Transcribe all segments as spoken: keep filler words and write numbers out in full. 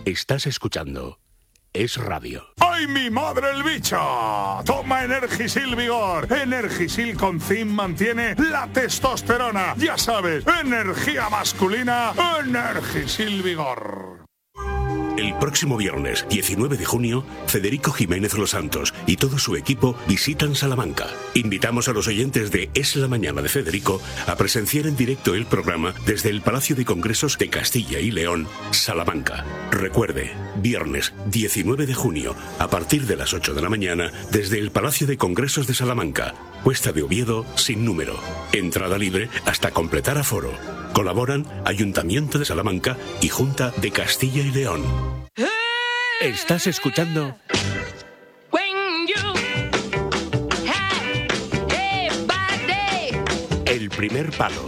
Estás escuchando Es Radio. ¡Ay, mi madre el bicho! Toma Energisil Vigor. Energisil con zinc mantiene la testosterona. Ya sabes, energía masculina, Energisil Vigor. El próximo viernes, diecinueve de junio, Federico Jiménez Los Santos y todo su equipo visitan Salamanca. Invitamos a los oyentes de Es la Mañana de Federico a presenciar en directo el programa desde el Palacio de Congresos de Castilla y León, Salamanca. Recuerde, viernes diecinueve de junio, a partir de las ocho de la mañana, desde el Palacio de Congresos de Salamanca. Cuesta de Oviedo sin número. Entrada libre hasta completar aforo. Colaboran Ayuntamiento de Salamanca y Junta de Castilla y León. Estás escuchando El Primer Palo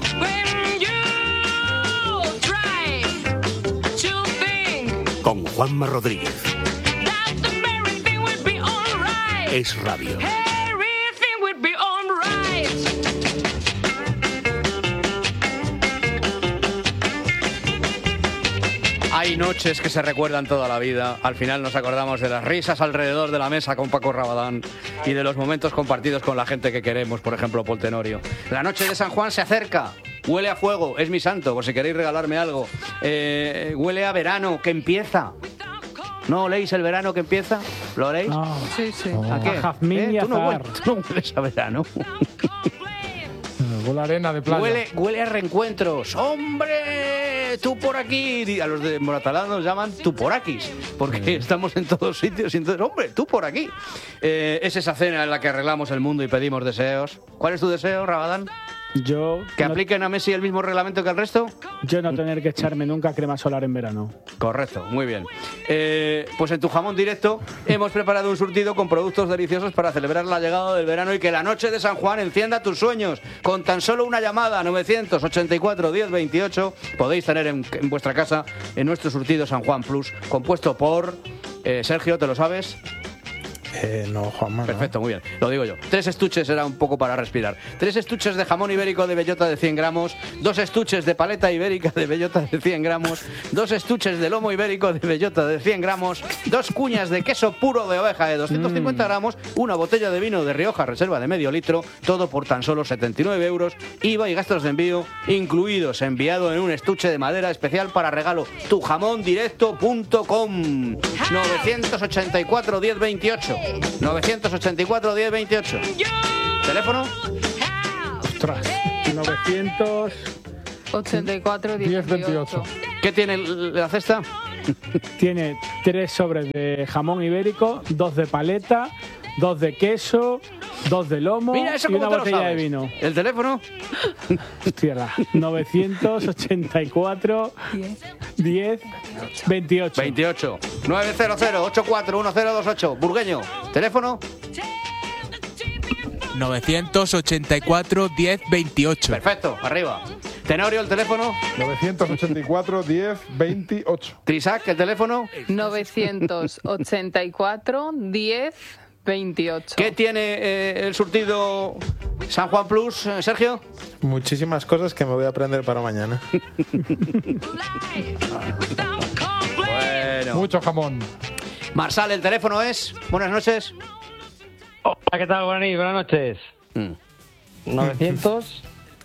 con Juanma Rodríguez. Es Radio. Hay noches que se recuerdan toda la vida. Al final nos acordamos de las risas alrededor de la mesa con Paco Rabadán y de los momentos compartidos con la gente que queremos, por ejemplo, Paul Tenorio. La noche de San Juan se acerca. Huele a fuego, es mi santo, por si queréis regalarme algo. Eh, huele a verano, que empieza. ¿No oléis el verano que empieza? ¿Lo oléis? No. Sí, sí. Oh. ¿A qué? A jazmín ¿Eh? y ¿Tú, no azahar. hueles, tú no hueles a verano? Huele a arena de playa. Huele, huele a reencuentros. ¡Hombre! ¡Tú por aquí! A los de Moratalá nos llaman tú por aquí, porque sí. Estamos en todos sitios y entonces, ¡hombre! ¡Tú por aquí! Eh, es esa cena en la que arreglamos el mundo y pedimos deseos. ¿Cuál es tu deseo, Rabadán? Yo ¿Que no, apliquen a Messi el mismo reglamento que al resto? yo no tener que echarme nunca crema solar en verano. Correcto, muy bien. Eh, pues en tu jamón directo hemos preparado un surtido con productos deliciosos para celebrar la llegada del verano y que la noche de San Juan encienda tus sueños. Con tan solo una llamada, novecientos ochenta y cuatro, diez, veintiocho, podéis tener en, en vuestra casa en nuestro surtido San Juan Plus, compuesto por... Eh, Sergio, ¿te lo sabes? Eh, no, Juanma. Perfecto, muy bien. Lo digo yo. Tres estuches era un poco para respirar. Tres estuches de jamón ibérico de bellota de cien gramos. Dos estuches de paleta ibérica de bellota de cien gramos. Dos estuches de lomo ibérico de bellota de cien gramos. Dos cuñas de queso puro de oveja de doscientos cincuenta gramos. Una botella de vino de Rioja Reserva de medio litro. Todo por tan solo setenta y nueve euros. I V A y gastos de envío incluidos. Enviado en un estuche de madera especial para regalo. tu jamón directo punto com. novecientos ochenta y cuatro, diez, veintiocho. novecientos ochenta y cuatro, diez, veintiocho. ¿Teléfono? Ostras, novecientos ochenta y cuatro, diez, veintiocho. ¿Qué tiene la cesta? Tiene tres sobres de jamón ibérico, dos de paleta, dos de queso, dos de lomo Mira, eso y cómo una te lo botella sabes. de vino. ¿El teléfono? Hostia, novecientos ochenta y cuatro, diez, veintiocho. veintiocho. nueve cero cero, ocho cuatro uno cero dos ocho. Burgueño. ¿Teléfono? novecientos ochenta y cuatro, diez, veintiocho. Perfecto, arriba. Tenorio, el teléfono. novecientos ochenta y cuatro, diez, veintiocho. Trisac, el teléfono. novecientos ochenta y cuatro, diez, veintiocho. ¿Qué tiene eh, el surtido San Juan Plus, eh, Sergio? Muchísimas cosas que me voy a aprender para mañana. Bueno. Mucho jamón. Marsal, el teléfono es. Buenas noches. Hola, ¿qué tal? Buenas, buenas noches. Mm. novecientos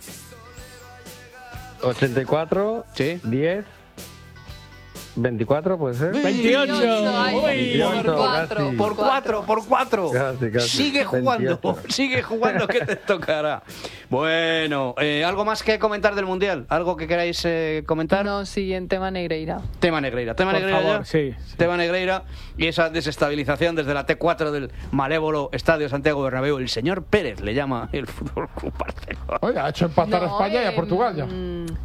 ochenta y cuatro, Sí. diez, veinticuatro, ¿puede ser? veintiocho. Ay, Uy. por cuatro. casi. Por cuatro, por cuatro. Casi, casi. Sigue jugando, veintiocho. sigue jugando, que te tocará. Bueno, eh, ¿algo más que comentar del Mundial? ¿Algo que queráis eh, comentar? No, siguiente tema Negreira. Tema Negreira. Tema Por Negreira favor, ya. sí, sí. Tema Negreira y esa desestabilización desde la T cuatro del malévolo Estadio Santiago Bernabéu. El señor Pérez le llama el Fútbol Club Barcelona. Oye, ha hecho empatar a No, España y a em, Portugal ya.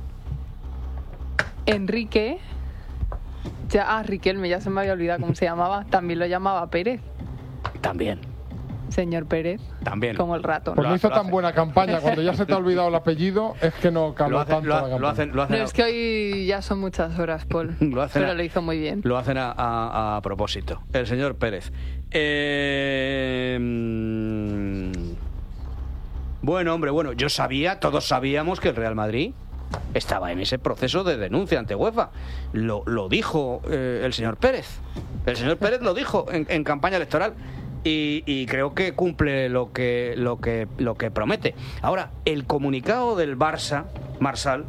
Enrique, ya, ah, Riquelme, ya se me había olvidado cómo se llamaba. También lo llamaba Pérez. También, Señor Pérez, también. como el ratón. Pues Lo no hizo hace- tan buena campaña. Cuando ya se te ha olvidado el apellido, es que no Lo, caló hace- tanto lo ha- la campaña. lo hacen, lo hacen No, a- es que hoy ya son muchas horas, Paul. Lo hacen pero a- lo hizo muy bien. Lo hacen a, a- a propósito. El señor Pérez. Eh, mm, bueno, hombre, bueno, yo sabía, todos sabíamos que el Real Madrid estaba en ese proceso de denuncia ante UEFA. Lo, lo dijo eh, el señor Pérez. El señor Pérez lo dijo en, en campaña electoral. Y, y creo que cumple lo que, lo, que, lo que promete. Ahora, el comunicado del Barça, Marsal,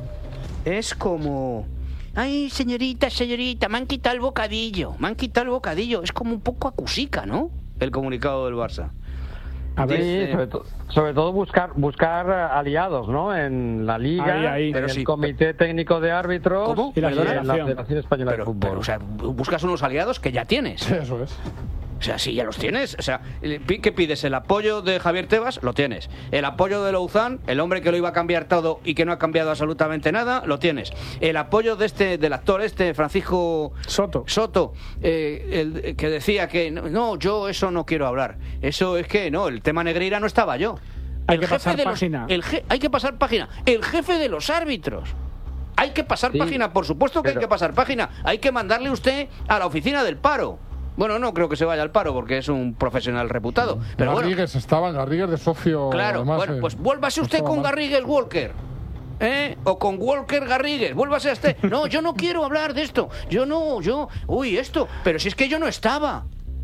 es como... Ay, señorita, señorita, me han quitado el bocadillo. Me han quitado el bocadillo. Es como un poco acusica, ¿no? El comunicado del Barça. A ver, sí, sobre, to sobre todo buscar buscar aliados, ¿no? En la Liga, ahí, ahí. en Pero el sí, Comité Técnico de Árbitros ¿Cómo? Y la en Federación. la Federación Española Pero, de Fútbol. pero, o sea, buscas unos aliados que ya tienes. Eso es. O sea, sí, ya los tienes. O sea, ¿qué pides? ¿El apoyo de Javier Tebas? Lo tienes. ¿El apoyo de Louzán? El hombre que lo iba a cambiar todo y que no ha cambiado absolutamente nada, lo tienes. ¿El apoyo de este del actor este, Francisco Soto? Soto, eh, el, que decía que no, no, yo eso no quiero hablar. Eso es que, no, el tema Negreira no estaba yo. Hay El que jefe pasar de los- página. el je- hay que pasar página. El jefe de los árbitros. Hay que pasar Sí, página, por supuesto que pero- hay que pasar página. Hay que mandarle usted a la oficina del paro. Bueno, no creo que se vaya al paro porque es un profesional reputado. Pero bueno, Garrigues estaba, Garrigues de socio. claro, además, bueno, eh, pues vuélvase no usted estaba con mal. Garrigues Walker. ¿Eh? O con Walker Garrigues, vuélvase a este. No, yo no quiero hablar de esto. Yo no, yo. Uy, esto. Pero si es que yo no estaba.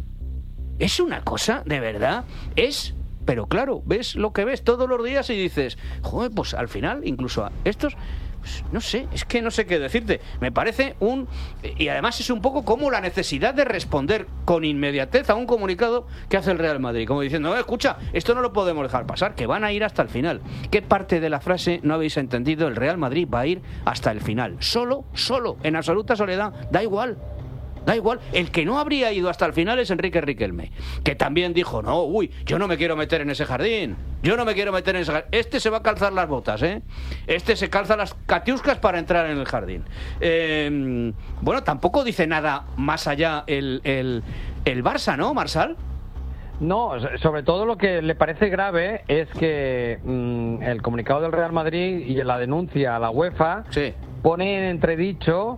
Es una cosa, de verdad. Es. Pero claro, ves lo que ves todos los días y dices, joder, pues al final, incluso a estos. Pues, no sé, es que no sé qué decirte. Me parece un... Y además es un poco como la necesidad de responder con inmediatez a un comunicado que hace el Real Madrid. Como diciendo, no, escucha, esto no lo podemos dejar pasar, que van a ir hasta el final. ¿Qué parte de la frase no habéis entendido? El Real Madrid va a ir hasta el final. Solo, solo, en absoluta soledad. Da igual. Da igual, el que no habría ido hasta el final es Enrique Riquelme, que también dijo, no, uy, yo no me quiero meter en ese jardín, yo no me quiero meter en ese jardín. Este se va a calzar las botas, ¿eh? Este se calza las catiuscas para entrar en el jardín. Eh, bueno, tampoco dice nada más allá el, el, el Barça, ¿no, Marsal? No, sobre todo lo que le parece grave es que mmm, el comunicado del Real Madrid y la denuncia a la UEFA Sí. pone en entredicho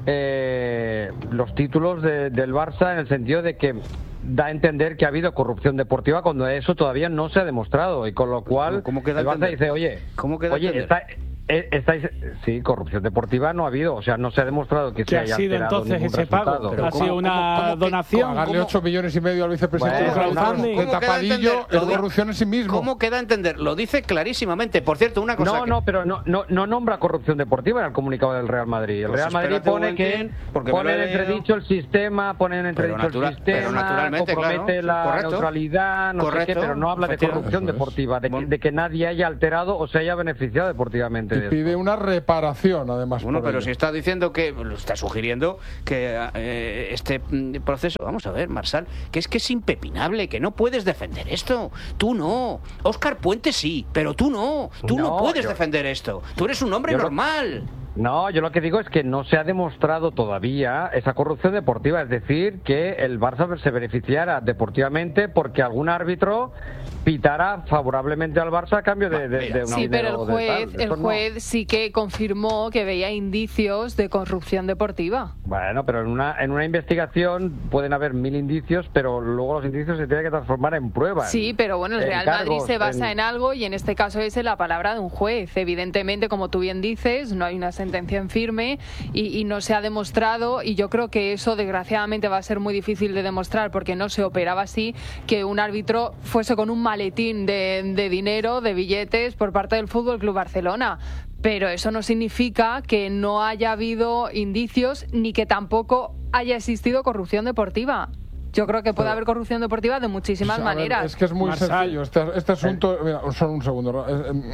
eh, los títulos de, del Barça en el sentido de que da a entender que ha habido corrupción deportiva cuando eso todavía no se ha demostrado, y con lo cual ¿Cómo queda el Barça entender? dice, oye, ¿Cómo queda oye, entender? está, eh, estáis, sí, corrupción deportiva no ha habido, o sea, no se ha demostrado que ¿Qué se ha haya sido alterado entonces ningún ese pago? resultado. Pero ¿Ha ¿cómo- sido una cómo- cómo que- donación? Pagarle ¿Cómo? ocho millones y medio al vicepresidente Bueno, de Crowdfunding, ¿cómo de queda tapadillo, entender? Lo es di- corrupción en sí mismo. ¿Cómo queda a entender? Lo dice clarísimamente. Por cierto, una cosa No, que... no, pero no, no, no nombra corrupción deportiva en el comunicado del Real Madrid. El Pues Real Madrid espérate un pone que momentín, porque me pone lo he en leído. entredicho el sistema, pone en Pero entredicho natura- el sistema, pero naturalmente, compromete claro, la correcto. neutralidad, no sé Correcto, qué, pero no habla de efectivamente. corrupción Eso es. deportiva, de que, Bueno. de que nadie haya alterado o se haya beneficiado deportivamente Y de esto. pide una reparación, además. Bueno, por pero ello. si está diciendo que, lo está sugiriendo que eh, este mm, proceso, vamos a ver, Marsal, que es que es impepinable, que no puedes defender esto. Tú no. Óscar Puente sí, pero tú no. Tú no, No, puedes yo- defender esto. Tú eres un hombre yo lo- normal. No, yo lo que digo es que no se ha demostrado todavía esa corrupción deportiva, es decir, que el Barça se beneficiara deportivamente porque algún árbitro pitara favorablemente al Barça a cambio de, de, de un Sí, pero el dinero de juez, tal. el Eso no. juez sí que confirmó que veía indicios de corrupción deportiva. Bueno, pero en una, en una investigación pueden haber mil indicios, pero luego los indicios se tienen que transformar en pruebas. Sí, pero bueno, el en Real Madrid cargos, se basa en- en algo y en este caso es en la palabra de un juez. Evidentemente, como tú bien dices, no hay una sentencia en firme y, y no se ha demostrado, y yo creo que eso desgraciadamente va a ser muy difícil de demostrar porque no se operaba así, que un árbitro fuese con un maletín de, de dinero, de billetes por parte del Fútbol Club Barcelona. Pero eso no significa que no haya habido indicios ni que tampoco haya existido corrupción deportiva. Yo creo que puede Pero- haber corrupción deportiva de muchísimas O sea, a ver, maneras. es que es muy Marsal. sencillo. Este, este asunto, mira, solo un segundo.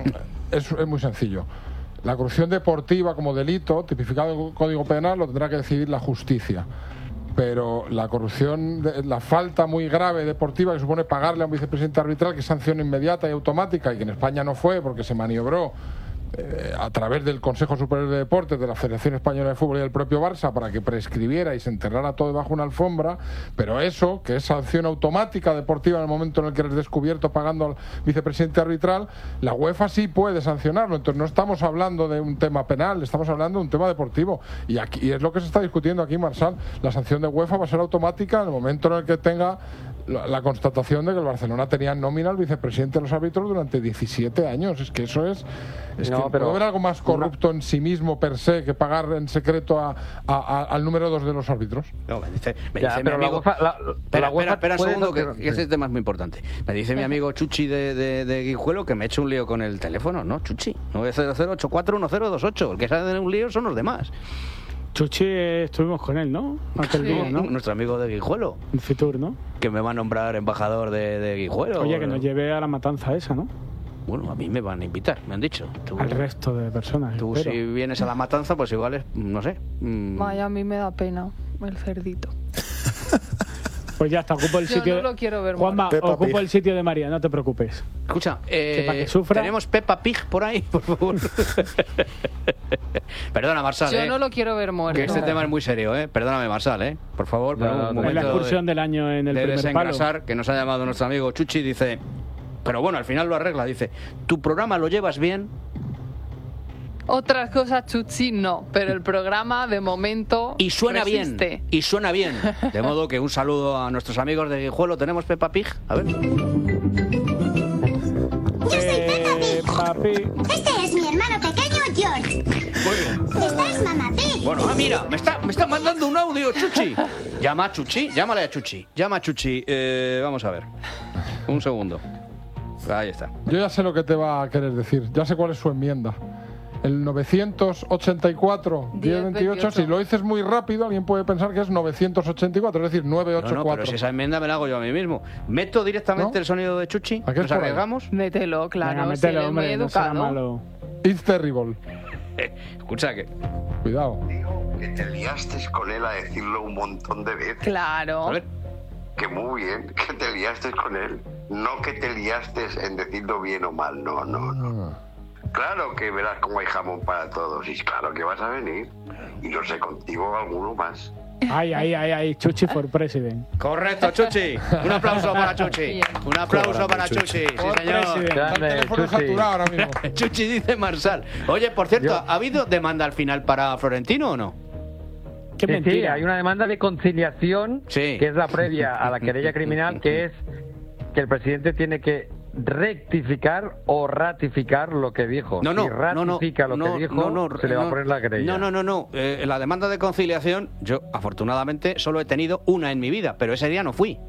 Es, es- es muy sencillo. La corrupción deportiva como delito, tipificado en el Código Penal, lo tendrá que decidir la justicia. Pero la corrupción, de- la falta muy grave deportiva que supone pagarle a un vicepresidente arbitral, que es sanción inmediata y automática, y que en España no fue porque se maniobró eh, a través del Consejo Superior de Deportes, de la Federación Española de Fútbol y del propio Barça, para que prescribiera y se enterrara todo debajo de una alfombra. Pero eso, que es sanción automática deportiva en el momento en el que eres descubierto pagando al vicepresidente arbitral, la UEFA sí puede sancionarlo. Entonces no estamos hablando de un tema penal, estamos hablando de un tema deportivo. Y aquí y es lo que se está discutiendo aquí, Marsal. La sanción de UEFA va a ser automática en el momento en el que tenga la, la constatación de que el Barcelona tenía en nómina al vicepresidente de los árbitros durante diecisiete años. Es que eso es... es No, que pero- ¿puede haber algo más corrupto en sí mismo per se que pagar en secreto a, a- a- al número dos de los árbitros? No, me dice, me Ya, dice mi pero la amigo... UEFA- la- espera, la UEFA espera, espera un puede segundo, que, hacer- que este tema es muy importante. Me dice mi amigo Chuchi de, de, de Guijuelo que me he hecho un lío con el teléfono. No, Chuchi, nueve cero cero ocho cuatro uno cero dos ocho. El que sabe de un lío son los demás. Chuchi, eh, estuvimos con él, ¿no? Aquel Sí. día, ¿no? Nuestro amigo de Guijuelo, En Fitur, ¿no? que me va a nombrar embajador de, de Guijuelo. Oye, que nos lleve a la matanza esa, ¿no? Bueno, a mí me van a invitar, me han dicho. Tú, Al resto de personas. tú espero. si vienes a la matanza, pues igual es, no sé. mm, Vaya, a mí me da pena el cerdito. Pues ya está, ocupo el Yo sitio. no lo quiero ver Juanma, Peppa ocupo Pig. el sitio de María, no te preocupes. Escucha, eh, Que para que sufra- tenemos Peppa Pig por ahí, por favor. Perdona, Marsal, Yo eh, no lo quiero ver muerto. que este tema es muy serio, ¿eh? Perdóname, Marsal, ¿eh? Por favor, pero No, un no, Es la momento excursión de, del año en el de primer palo. desengrasar, que nos ha llamado nuestro amigo Chuchi, dice... Pero bueno, al final lo arregla, dice... ¿Tu programa lo llevas bien? Otras cosas, Chuchi, no. Pero el programa, de momento, Y suena resiste. bien, y suena bien. De modo que un saludo a nuestros amigos de Guijuelo. ¿Tenemos Peppa Pig? A ver. Eh, papi. Este es mi hermano pequeño, George. Esta es Mamá Pig. Bueno, ah, mira, me está, me está mandando un audio, Chuchi. Llama a Chuchi, llámale a Chuchi. Llama a Chuchi. Eh, vamos a ver. Un segundo. Ahí está. Yo ya sé lo que te va a querer decir. Ya sé cuál es su enmienda. El novecientos ochenta y cuatro diez veintiocho. Si lo dices muy rápido, alguien puede pensar que es novecientos ochenta y cuatro, es decir, No, no, novecientos ochenta y cuatro. pero si esa enmienda me la hago yo a mí mismo. ¿Meto directamente ¿No? el sonido de Chuchi? ¿A qué es ¿Nos por ahí? arriesgamos? Mételo, claro. Venga, si mételo, eres muy hombre, no será educado. malo. It's terrible. Escucha que... Cuidado. Que te liaste con él a decirlo un montón de veces. Claro. A ver. Que muy bien, que te liaste con él. No que te liaste en decirlo bien o mal, no, no, no. Claro que verás cómo hay jamón para todos y claro que vas a venir. Y no sé, contigo alguno más. Ay, ay, ay, ay, Chuchi for President. Correcto, Chuchi. Un aplauso para Chuchi. Un aplauso para Chuchi. Sí, For señor. President. El Grande, teléfono es Chuchi. saturado ahora mismo. Chuchi dice Marsal. Oye, por cierto, Yo- ¿ha habido demanda al final para Florentino o no? Qué Sí, sí, mentira. hay una demanda de conciliación Sí. que es la previa a la querella criminal, que es que el presidente tiene que rectificar o ratificar lo que dijo. No, no, si no, no, ratifica lo no, que dijo, no, no, se le va no, a poner la querella. No, no, no, no. Eh, la demanda de conciliación, yo afortunadamente solo he tenido una en mi vida, pero ese día no fui.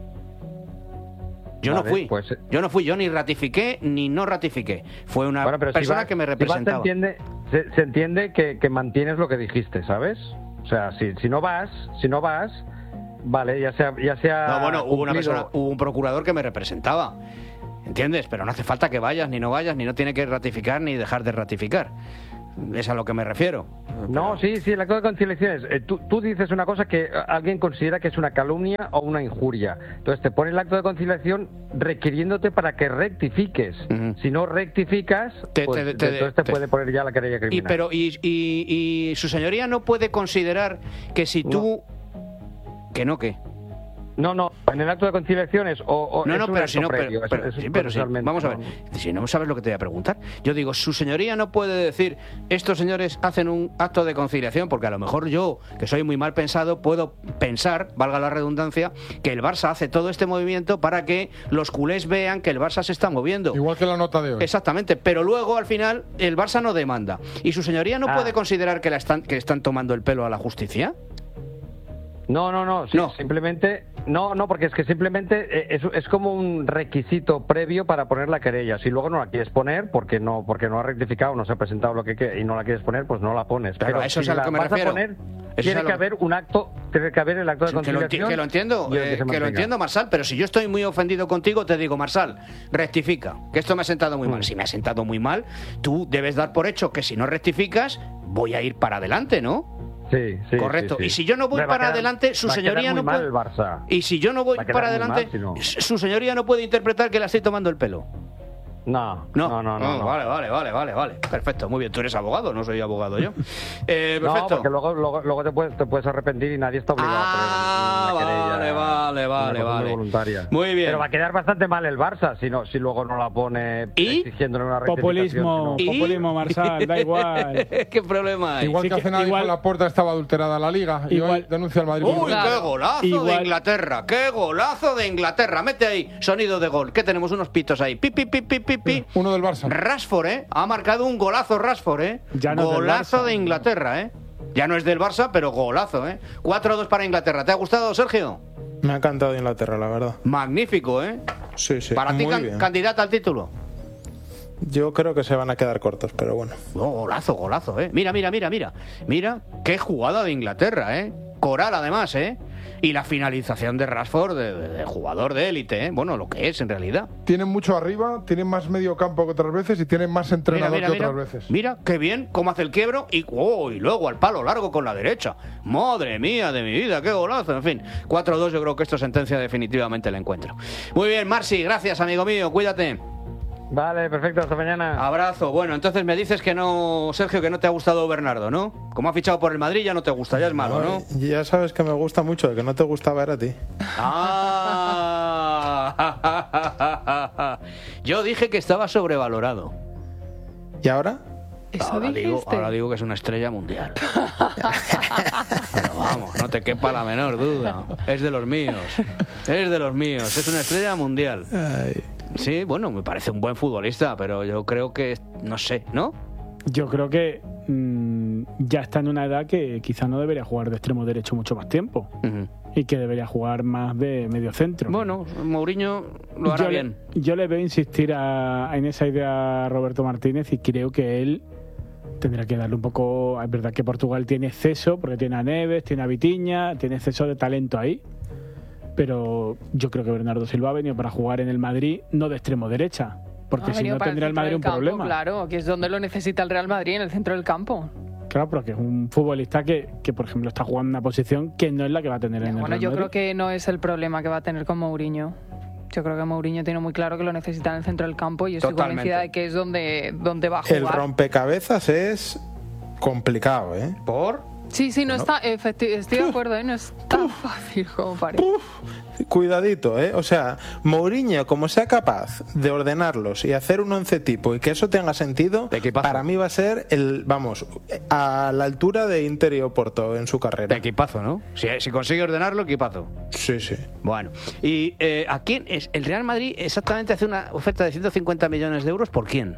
Yo Vale, no fui. pues- Yo no fui. Yo ni ratifiqué ni no ratifiqué. Fue una Bueno, pero si persona vas- que me si vas, representaba. se entiende, se, se entiende que, que mantienes lo que dijiste, ¿sabes? O sea, si, si no vas, si no vas, vale, ya sea, ya sea. No, bueno, hubo una cumplido. persona, hubo un procurador que me representaba. ¿Entiendes? Pero no hace falta que vayas ni no vayas, ni no tiene que ratificar ni dejar de ratificar. Es a lo que me refiero. No, sí, sí, el acto de conciliación es, eh, tú, tú dices una cosa que alguien considera que es una calumnia o una injuria. Entonces te pone el acto de conciliación requiriéndote para que rectifiques. Ujú. Si no rectificas, Te- pues, te- te- entonces te, te- puede poner ya la querella Y, criminal. pero, y, y, y su señoría no puede considerar que si tú... Que no, que... No, no, en el acto de conciliación es o, o No, es no, un pero acto si no, pero, previo, pero- eso es sí, pero sí, procesalmente, vamos a ver. ¿no? Si no sabes lo que te voy a preguntar, yo digo, su señoría no puede decir, estos señores hacen un acto de conciliación, porque a lo mejor yo, que soy muy mal pensado, puedo pensar, valga la redundancia, que el Barça hace todo este movimiento para que los culés vean que el Barça se está moviendo. Igual que la nota de hoy. Exactamente, pero luego al final el Barça no demanda. ¿Y su señoría no Ah. puede considerar que, la están, que están tomando el pelo a la justicia? No, no, no, sí, No. simplemente, no, no, porque es que simplemente eh, es, es como un requisito previo para poner la querella. Si luego no la quieres poner, porque no, porque no ha rectificado, no se ha presentado lo que quiere y no la quieres poner, pues no la pones. Claro, Pero a eso si es a lo la que me vas refiero. a poner, Eso es tiene a lo que que- haber un acto, tiene que haber el acto de Sí, que, lo enti- conciliación. que lo entiendo, y el eh, se que lo mantenga. entiendo, Marsal, pero si yo estoy muy ofendido contigo, te digo, Marsal, rectifica, que esto me ha sentado muy Mm. mal. Si me ha sentado muy mal, tú debes dar por hecho que si no rectificas, voy a ir para adelante, ¿no? Sí, sí, Correcto. sí, sí. Y si yo no voy Me va a para quedar- adelante, su va a quedar señoría muy no mal puede. el Barça. Y si yo no voy Va a quedar para muy adelante, mal si no. su señoría no puede interpretar que le estoy tomando el pelo. No, No, no, no, no, no, no. Vale, vale, vale, vale, vale. Perfecto, muy bien. Tú eres abogado, no soy abogado yo. Eh, No, perfecto. porque luego, luego, luego te, puedes, te puedes arrepentir y nadie está obligado Ah, a poner una vale, querella, vale, vale, una cosa muy vale. voluntaria. Muy bien. Pero va a quedar bastante mal el Barça si, no, si luego no la pone ¿Y? exigiéndole una rectificación. Populismo, si no. populismo, Marsal, da igual. ¿Qué problema hay? Igual Sí que que- hace nada igual- dijo la Porta estaba adulterada la Liga y Igual- hoy denuncia al Madrid. ¡Uy, por- Claro. qué golazo de Igual- Inglaterra! ¡Qué golazo de Inglaterra! Mete ahí, sonido de gol. ¿Qué tenemos? Unos pitos ahí. Pi, pi, pi, pi, pi, pi. Uno del Barça. Rashford, ¿eh? Ha marcado un golazo Rashford, ¿eh? Ya no es del golazo Barça. de Inglaterra, ¿eh? Ya no es del Barça, pero golazo, ¿eh? cuatro a dos para Inglaterra. ¿Te ha gustado, Sergio? Me ha encantado Inglaterra, la verdad. Magnífico, ¿eh? Sí, sí. Para ti, muy can- bien. candidata al título. Yo creo que se van a quedar cortos, pero bueno. Oh, golazo, golazo, ¿eh? Mira, mira, mira, mira. Mira, qué jugada de Inglaterra, ¿eh? Coral, además, ¿eh? Y la finalización de Rashford, de, de- de jugador de élite, ¿eh? Bueno, lo que es en realidad. Tienen mucho arriba, tienen más medio campo que otras veces y tienen más Mira, entrenador mira, que mira. otras veces. Mira, qué bien, cómo hace el quiebro y, oh, y luego al palo largo con la derecha. Madre mía de mi vida, qué golazo. En fin, cuatro a dos, yo creo que esto sentencia definitivamente el encuentro. Muy bien, Marci, gracias, amigo mío, cuídate. Vale, perfecto, hasta mañana. Abrazo. Bueno, entonces me dices que no, Sergio, que no te ha gustado Bernardo, ¿no? Como ha fichado por el Madrid, ya no te gusta, ya es malo, ¿no? Ya sabes que me gusta mucho, el que no te gustaba era a ti. Ah, yo dije que estaba sobrevalorado. ¿Y ahora? Eso Ahora digo, dijiste. ahora digo que es una estrella mundial. Pero vamos, no te quepa la menor duda. Es de los míos. Es de los míos. Es una estrella mundial. Ay. Sí, bueno, me parece un buen futbolista, pero yo creo que, no sé, ¿no? Yo creo que mm, ya está en una edad que quizá no debería jugar de extremo derecho mucho más tiempo Ujú. y que debería jugar más de medio centro. Bueno, Mourinho lo hará yo bien. Le, yo le veo insistir a, en esa idea a Roberto Martínez y creo que él tendrá que darle un poco. Es verdad que Portugal tiene exceso, porque tiene a Neves, tiene a Vitinha, tiene exceso de talento ahí. Pero yo creo que Bernardo Silva ha venido para jugar en el Madrid, no de extremo derecha, porque Ha si venido no para tendría el centro Madrid del un campo, problema. Claro, que es donde lo necesita el Real Madrid, en el centro del campo. Claro, pero que es un futbolista que, que, por ejemplo, está jugando en una posición que no es la que va a tener en el Bueno, Real yo Madrid. creo que no es el problema que va a tener con Mourinho. Yo creo que Mourinho tiene muy claro que lo necesita en el centro del campo y estoy Totalmente. convencida de que es donde, donde va a El jugar. rompecabezas es complicado, ¿eh? ¿Por? Sí, sí, no está, efecti- estoy de acuerdo, ¿eh? No es tan fácil como parece. Cuidadito, ¿eh? O sea, Mourinho, como sea capaz de ordenarlos y hacer un once tipo y que eso tenga sentido, De equipazo. para mí va a ser el, vamos, a la altura de Inter y Oporto en su carrera. Equipazo, ¿no? Si, si consigue ordenarlo, equipazo. Sí, sí. Bueno, y eh, ¿a quién es? El Real Madrid exactamente hace una oferta de ciento cincuenta millones de euros. ¿Por quién?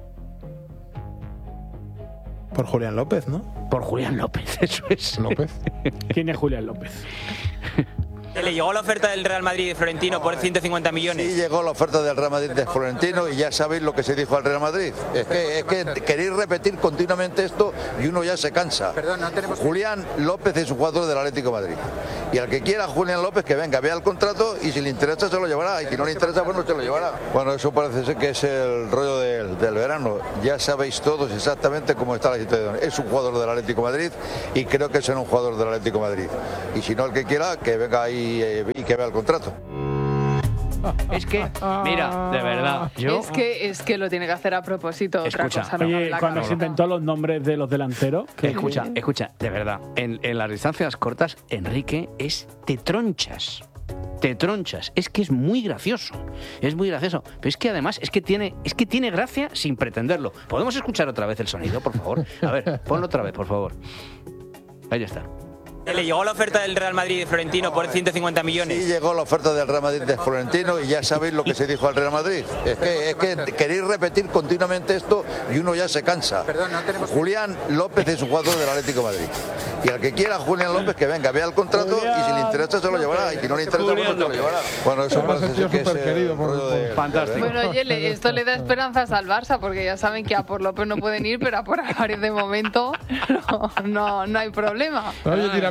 Por Julián López, ¿no? Por Julián López, eso es. López. ¿Quién es Julián López? Le llegó la oferta del Real Madrid de Florentino por ciento cincuenta millones. Sí llegó la oferta del Real Madrid de Florentino y ya sabéis lo que se dijo al Real Madrid. Es que, es que queréis repetir continuamente esto y uno ya se cansa. Julián López es un jugador del Atlético de Madrid. Y al que quiera Julián López que venga, vea el contrato y si le interesa se lo llevará. Y si no le interesa, pues no se lo llevará. Bueno, eso parece ser que es el rollo del, del verano. Ya sabéis todos exactamente cómo está la situación. Es un jugador del Atlético de Madrid y creo que es un jugador del Atlético de Madrid. Y si no, el que quiera, que venga ahí y que vea el contrato. Es que, mira, de verdad, yo... Es que, es que lo tiene que hacer a propósito. Escucha, otra cosa, no Oye, con la cuando se cabeza. inventó los nombres de los delanteros... que- Escucha, escucha, de verdad, en, en las distancias cortas, Enrique es te tronchas. Te tronchas. Es que es muy gracioso. Es muy gracioso. Pero es que además es que tiene, es que tiene gracia sin pretenderlo. ¿Podemos escuchar otra vez el sonido, por favor? A ver, ponlo otra vez, por favor. Ahí está. Le llegó la oferta del Real Madrid de Florentino por ciento cincuenta millones. Sí llegó la oferta del Real Madrid de Florentino y ya sabéis lo que se dijo al Real Madrid. Es que, es que queréis repetir continuamente esto y uno ya se cansa. Julián López es un jugador del Atlético de Madrid. Y al que quiera Julián López que venga, vea el contrato y si le interesa se lo llevará. Y si no le interesa, pues no se lo llevará. Bueno, eso Además, parece el tío ser que es súper querido el por- rollo por- del- Fantástico. Bueno, oye, le- esto le da esperanzas al Barça porque ya saben que a por López no pueden ir, pero a por Álvarez de momento no, no, no hay problema. Oye, tira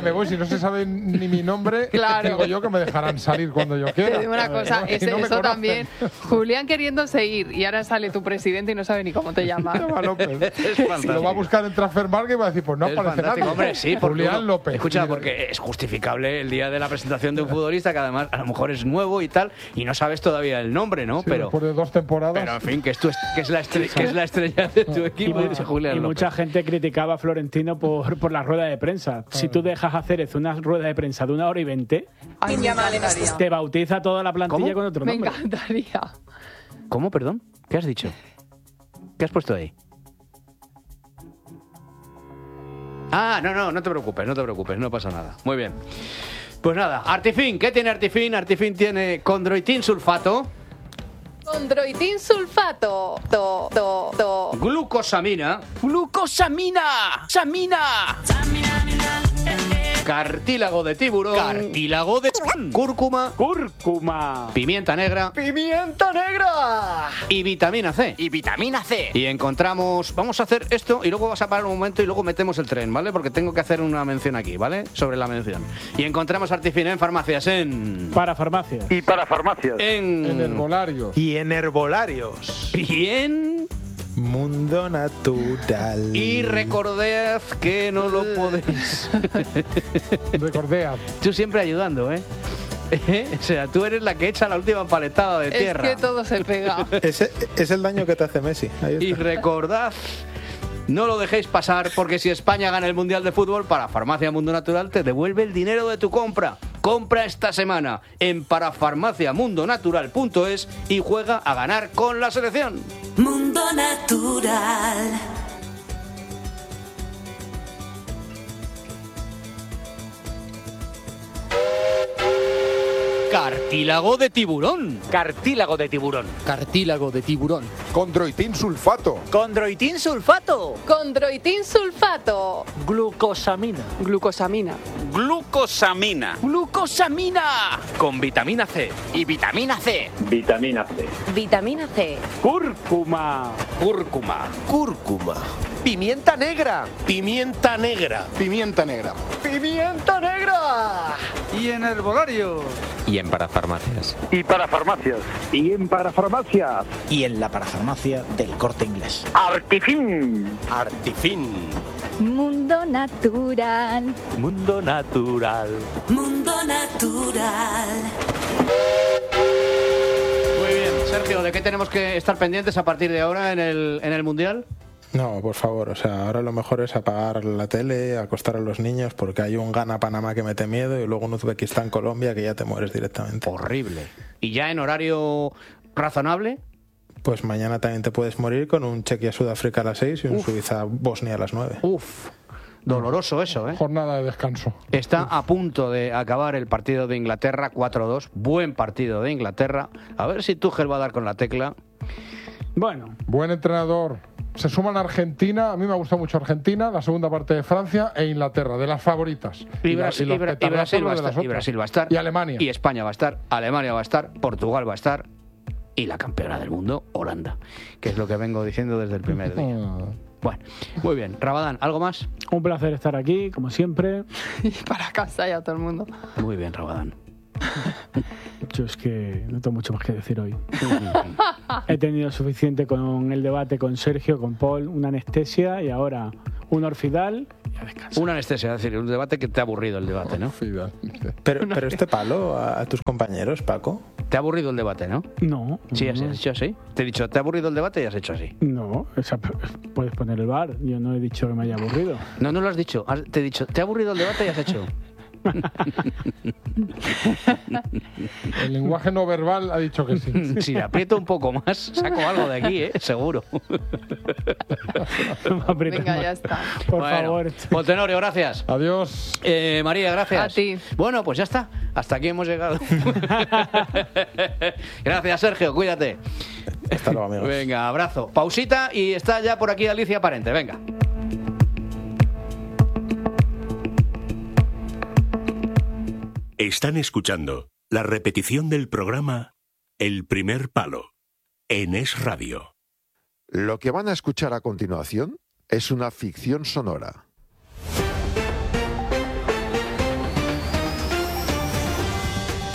me voy, si no se sabe ni mi nombre, Claro. digo yo que me dejarán salir cuando yo quiera. Te digo una cosa, Y ese- no me eso conocen. también. Julián queriéndose ir y ahora sale tu presidente y no sabe ni cómo te llamas. Llama López. Es fantástico. Lo va a buscar en Transfermarkt y va a decir, pues no Es aparece fantástico, nadie. hombre, sí, porque Julián uno- López. Escucha, Y- porque es justificable el día de la presentación de un futbolista que además a lo mejor es nuevo y tal, y no sabes todavía el nombre, ¿no? Sí, pero, después de dos temporadas. pero en fin, que es, tu est- que es, la, estrella, que es la estrella de tu Y, equipo, mu- dice Julián y López. mucha gente criticaba a Florentino por, por la rueda de prensa. Si tú dejas hacer eso, una rueda de prensa de una hora y veinte, Ay, me encantaría. te bautiza toda la plantilla ¿Cómo? con otro Me nombre. encantaría. ¿Cómo, perdón? ¿Qué has dicho? ¿Qué has puesto ahí? Ah, no, no, no te preocupes, no te preocupes, no pasa nada. Muy bien. Pues nada, Artifin, ¿qué tiene Artifin? Artifin tiene condroitin sulfato, Condroitin sulfato. To, to, to. glucosamina, ¡Glucosamina! ¡Samina! cartílago de tiburón, Cartílago de... cúrcuma, ¡Cúrcuma! pimienta negra ¡Pimienta negra! y vitamina C. Y vitamina C. Y encontramos, vamos a hacer esto y luego vas a parar un momento y luego metemos el tren, ¿vale? Porque tengo que hacer una mención aquí, ¿vale? Sobre la mención. Y encontramos Artifin en farmacias, en... Para farmacia. Y para farmacias. En... En herbolarios. Y en herbolarios. Y en... Mundo natural. Y recordad que no lo podéis... Recordea. Tú siempre ayudando, ¿eh? O sea, tú eres la que echa la última paletada de Es tierra. que todo se pega. Ese es el daño que te hace Messi. Ahí Y está. recordad, no lo dejéis pasar, porque si España gana el Mundial de Fútbol, para Farmacia Mundo Natural te devuelve el dinero de tu compra. Compra esta semana en parafarmaciamundonatural punto es y juega a ganar con la selección. Mundo Natural. Cartílago de tiburón. Cartílago de tiburón. Cartílago de tiburón. Condroitin sulfato. Condroitin sulfato. Condroitin sulfato. Glucosamina. Glucosamina. Glucosamina. Glucosamina. Con vitamina C. Y vitamina C. Vitamina C. Vitamina C. ¡Cúrcuma! Cúrcuma. Cúrcuma. Pimienta negra. Pimienta negra. Pimienta negra. Pimienta negra. Y en herbolario. Y en parafarmacias. Y para farmacias. Y en para farmacias. Y en la parafarmacia del Corte Inglés. Artifin. Artifin. Mundo Natural. Mundo natural. Mundo Natural. Muy bien, Sergio, ¿de qué tenemos que estar pendientes a partir de ahora en el, en el Mundial? No, por favor, o sea, ahora lo mejor es apagar la tele, acostar a los niños, porque hay un Ghana-Panamá que mete miedo y luego un Uzbekistán-Colombia que ya te mueres directamente. Horrible. ¿Y ya en horario razonable? Pues mañana también te puedes morir con un Chequia-Sudáfrica a las seis y un Suiza-Bosnia a las nueve. Uf, doloroso eso, ¿eh? Jornada de descanso. Está a punto de acabar el partido de Inglaterra cuatro dos. Buen partido de Inglaterra. A ver si Tuchel va a dar con la tecla. Bueno. Buen entrenador. Se suman Argentina, a mí me gusta mucho Argentina, la segunda parte de Francia e Inglaterra, de las favoritas. Y, la- Brasil, los y Bra- y petardazos Brasil va a de las estar, y otras. Brasil va a estar. Y Alemania. Y España va a estar. Alemania va a estar. Portugal va a estar. Y la campeona del mundo, Holanda. Que es lo que vengo diciendo desde el primer día. Bueno, muy bien. Rabadán, ¿algo más? Un placer estar aquí, como siempre. Y para casa ya todo el mundo. Muy bien, Rabadán. Yo es que no tengo mucho más que decir hoy. He tenido suficiente con el debate con Sergio, con Paul, una anestesia y ahora un orfidal y a descansar. Una anestesia, es decir, un debate que te ha aburrido el debate, ¿no? Pero, pero este palo a, a tus compañeros, Paco. Te ha aburrido el debate, ¿no? No. Sí, has no. hecho así. Te he dicho, ¿te ha aburrido el debate? Y has hecho así. No, esa- puedes poner el bar. Yo no he dicho que me haya aburrido. No, no lo has dicho. Has- Te he dicho, ¿te ha aburrido el debate? Y has hecho. El lenguaje no verbal ha dicho que sí. Si le aprieto un poco más, saco algo de aquí, ¿eh? Seguro. Venga, ya está. Por Bueno, favor. Pues Tenorio, gracias. Adiós. Eh, María, gracias. A ti. Bueno, pues ya está. Hasta aquí hemos llegado. Gracias, Sergio. Cuídate. Hasta luego, amigos. Venga, abrazo. Pausita y está ya por aquí Alicia Parente. Venga. Están escuchando la repetición del programa El Primer Palo en Es Radio. Lo que van a escuchar a continuación es una ficción sonora.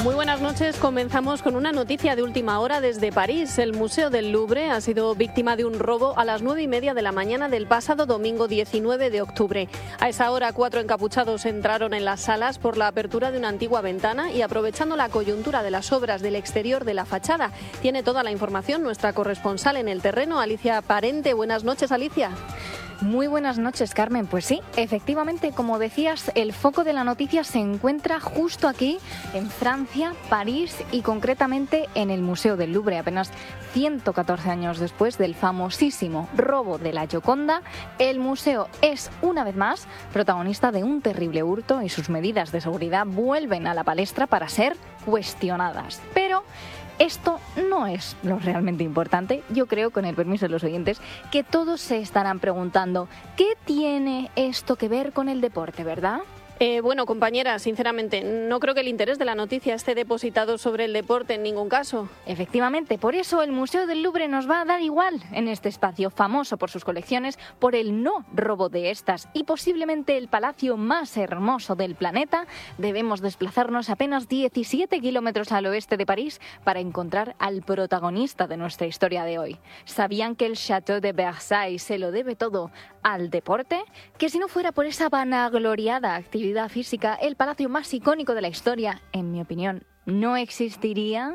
Muy buenas noches. Comenzamos con una noticia de última hora desde París. El Museo del Louvre ha sido víctima de un robo a las nueve y media de la mañana del pasado domingo diecinueve de octubre. A esa hora, cuatro encapuchados entraron en las salas por la apertura de una antigua ventana y, aprovechando la coyuntura de las obras del exterior de la fachada. Tiene toda la información nuestra corresponsal en el terreno, Alicia Parente. Buenas noches, Alicia. Muy buenas noches, Carmen. Pues sí, efectivamente, como decías, el foco de la noticia se encuentra justo aquí, en Francia, París y concretamente en el Museo del Louvre, apenas ciento catorce años después del famosísimo robo de la Gioconda. El museo es, una vez más, protagonista de un terrible hurto y sus medidas de seguridad vuelven a la palestra para ser cuestionadas. Pero esto no es lo realmente importante. Yo creo, con el permiso de los oyentes, que todos se estarán preguntando ¿qué tiene esto que ver con el deporte, verdad? Eh, bueno, compañera, sinceramente, no creo que el interés de la noticia esté depositado sobre el deporte en ningún caso. Efectivamente, por eso el Museo del Louvre nos va a dar igual en este espacio, famoso por sus colecciones, por el no robo de estas y posiblemente el palacio más hermoso del planeta. Debemos desplazarnos apenas diecisiete kilómetros al oeste de París para encontrar al protagonista de nuestra historia de hoy. ¿Sabían que el Château de Versailles se lo debe todo al deporte? Que si no fuera por esa vanagloriada actividad física, el palacio más icónico de la historia, en mi opinión, no existiría.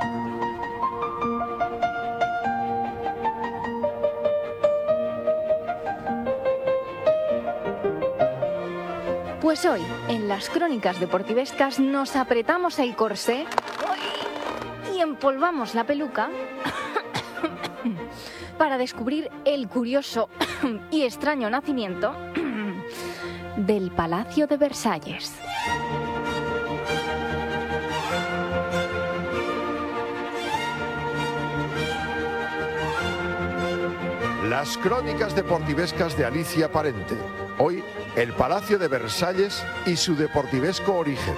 Pues hoy, en las crónicas deportivescas, nos apretamos el corsé y empolvamos la peluca para descubrir el curioso y extraño nacimiento del Palacio de Versalles. Las crónicas deportivescas de Alicia Parente. Hoy, el Palacio de Versalles y su deportivesco origen.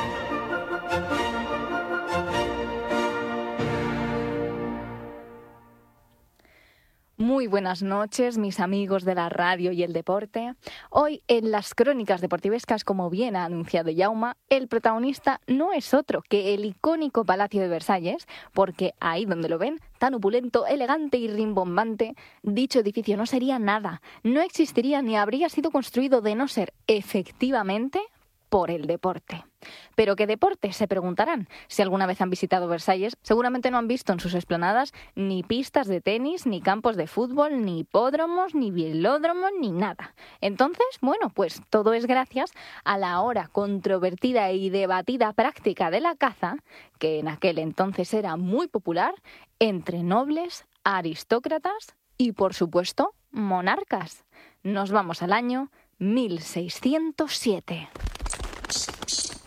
Muy buenas noches, mis amigos de la radio y el deporte. Hoy, en las crónicas deportivescas, como bien ha anunciado Jaume, el protagonista no es otro que el icónico Palacio de Versalles, porque ahí donde lo ven, tan opulento, elegante y rimbombante, dicho edificio no sería nada, no existiría ni habría sido construido de no ser efectivamente por el deporte. ¿Pero qué deporte?, se preguntarán. Si alguna vez han visitado Versalles, seguramente no han visto en sus explanadas ni pistas de tenis, ni campos de fútbol, ni hipódromos, ni velódromos, ni nada. Entonces, bueno, pues todo es gracias a la ahora controvertida y debatida práctica de la caza, que en aquel entonces era muy popular, entre nobles, aristócratas y, por supuesto, monarcas. Nos vamos al año mil seiscientos siete.